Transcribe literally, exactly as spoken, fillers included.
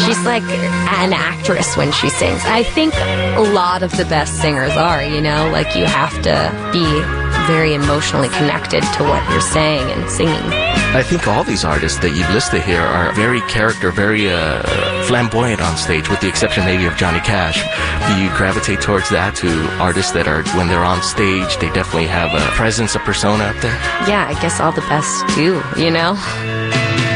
she's like an actress when she sings. I think a lot of the best singers are, you know, like you have to be very emotionally connected to what you're saying and singing. I think all these artists that you've listed here are very character, very uh, flamboyant on stage, with the exception maybe of Johnny Cash. Do you gravitate towards that, to artists that are, when they're on stage, they definitely have a presence, a persona up there? Yeah, I guess all the best do, you know?